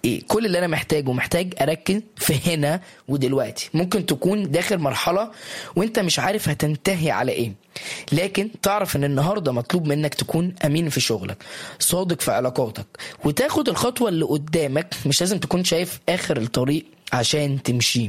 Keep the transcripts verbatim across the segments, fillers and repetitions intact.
إيه كل اللي انا محتاجه محتاج اركز في هنا ودلوقتي. ممكن تكون داخل مرحلة وانت مش عارف هتنتهي على ايه، لكن تعرف ان النهاردة مطلوب منك تكون امين في شغلك، صادق في علاقاتك، وتاخد الخطوة اللي قدامك. مش لازم تكون شايف اخر الطريق عشان تمشي،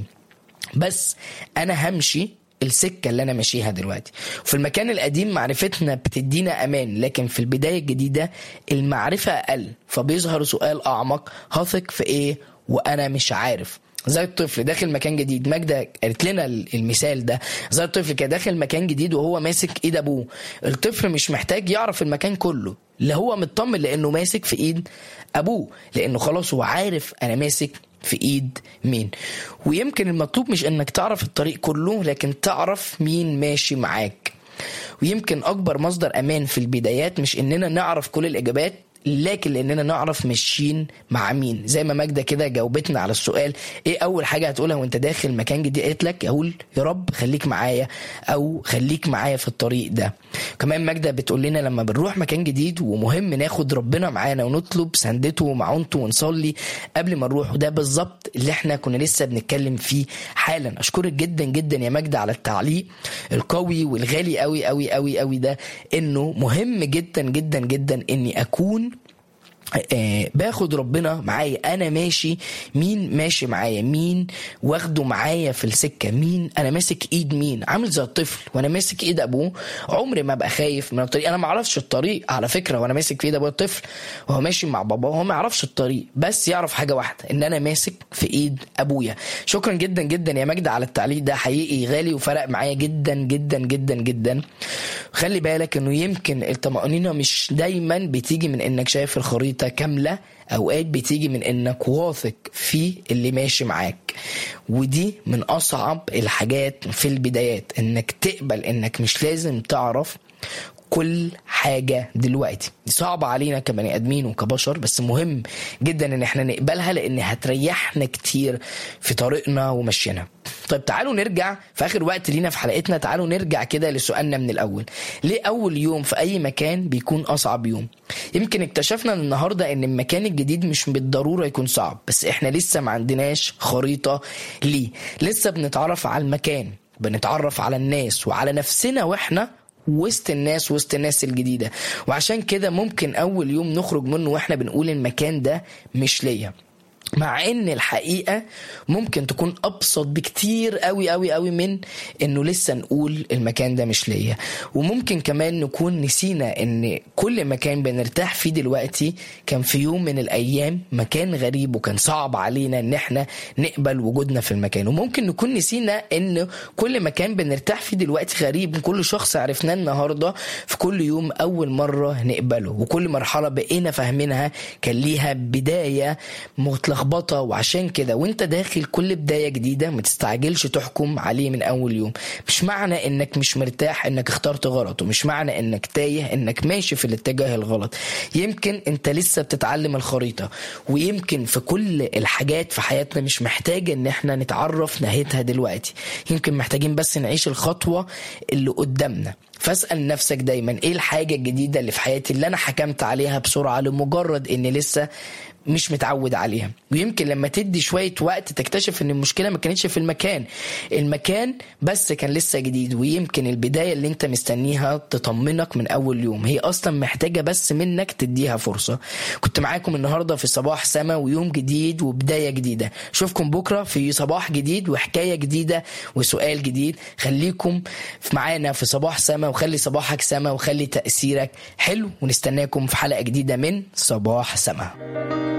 بس انا همشي السكة اللي أنا ماشيها دلوقتي. في المكان القديم معرفتنا بتدينا أمان، لكن في البداية الجديدة المعرفة أقل، فبيظهر سؤال أعمق: هثق في إيه وأنا مش عارف؟ زي الطفل داخل مكان جديد. ماجدة قالت لنا المثال ده. زي الطفل كده داخل مكان جديد وهو ماسك ايد ابوه. الطفل مش محتاج يعرف المكان كله، لا هو مطمن لانه ماسك في ايد ابوه، لانه خلاص هو عارف انا ماسك في ايد مين. ويمكن المطلوب مش انك تعرف الطريق كله، لكن تعرف مين ماشي معاك. ويمكن اكبر مصدر امان في البدايات مش اننا نعرف كل الاجابات، لكن لاننا نعرف ماشيين مع مين. زي ما ماجدة كده جاوبتنا على السؤال: ايه اول حاجة هتقولها وانت داخل مكان جديد؟ قالت لك: اقول يا رب خليك معايا، او خليك معايا في الطريق ده. كمان ماجدة بتقول لنا لما بنروح مكان جديد ومهم ناخد ربنا معانا ونطلب سندته ومعونته ونصلي قبل ما نروح. وده بالظبط اللي احنا كنا لسه بنتكلم فيه حالا. اشكرك جدا جدا يا ماجدة على التعليق القوي والغالي قوي قوي قوي قوي ده، انه مهم جدا جدا جدا اني اكون آه باخد ربنا معايا. انا ماشي، مين ماشي معايا؟ مين واخده معايا في السكة؟ مين انا ماسك ايد مين؟ عامل زي الطفل وانا ماسك ايد ابوه، عمري ما ابقى خايف من الطريق. انا ما اعرفش الطريق على فكرة وانا ماسك في ايد ابوه. الطفل وهو ماشي مع بابا هو ما يعرفش الطريق، بس يعرف حاجة واحدة: ان انا ماسك في ايد ابويا. شكرا جدا جدا يا ماجدة على التعليق ده، حقيقي غالي وفرق معايا جدا جدا جدا جدا. خلي بالك انه يمكن الطمأنينة مش دايما بتيجي من انك شايف الخريطة كاملة، اوقات بتيجي من انك واثق في اللي ماشي معاك. ودي من اصعب الحاجات في البدايات، انك تقبل انك مش لازم تعرف كل حاجة دلوقتي. دي صعبة علينا كبني ادمين وكبشر، بس مهم جدا ان احنا نقبلها، لان هتريحنا كتير في طريقنا ومشينا. طيب تعالوا نرجع في اخر وقت لينا في حلقتنا، تعالوا نرجع كده لسؤالنا من الاول: ليه اول يوم في اي مكان بيكون اصعب يوم؟ يمكن اكتشفنا النهاردة ان المكان الجديد مش بالضرورة يكون صعب، بس احنا لسه ما عندناش خريطة ليه. لسه بنتعرف على المكان، بنتعرف على الناس وعلى نفسنا واحنا وسط الناس، وسط الناس الجديدة. وعشان كده ممكن اول يوم نخرج منه واحنا بنقول المكان ده مش ليا، مع ان الحقيقة ممكن تكون ابسط بكتير قوي قوي قوي من انه لسه نقول المكان ده مش ليا. وممكن كمان نكون نسينا ان كل مكان بنرتاح فيه دلوقتي كان في يوم من الايام مكان غريب، وكان صعب علينا ان احنا نقبل وجودنا في المكان. وممكن نكون نسينا ان كل مكان بنرتاح فيه دلوقتي غريب، كل شخص عرفناه النهاردة في كل يوم اول مرة نقبله، وكل مرحلة بقينا فاهمينها كان ليها بداية متلخبطة. وعشان كده وانت داخل كل بداية جديدة ما تستعجلش تحكم عليه من اول يوم. مش معنى انك مش مرتاح انك اخترت غلط، ومش معنى انك تايه انك ماشي في الاتجاه الغلط. يمكن انت لسه بتتعلم الخريطة، ويمكن في كل الحاجات في حياتنا مش محتاجة ان احنا نتعرف نهايتها دلوقتي، يمكن محتاجين بس نعيش الخطوة اللي قدامنا. فاسأل نفسك دايما: ايه الحاجة الجديدة اللي في حياتي اللي انا حكمت عليها بسرعة لمجرد اني لسه مش متعود عليها؟ ويمكن لما تدي شوية وقت تكتشف ان المشكلة ما كانتش في المكان، المكان بس كان لسه جديد. ويمكن البداية اللي انت مستنيها تطمنك من اول يوم هي اصلا محتاجة بس منك تديها فرصة. كنت معاكم النهاردة في صباح سما، ويوم جديد وبداية جديدة. شوفكم بكرة في صباح جديد وحكاية جديدة وسؤال جديد. خليكم معانا في صباح سما، وخلي صباحك سما، وخلي تأثيرك حلو. ونستناكم في حلقة جديدة من صباح سما.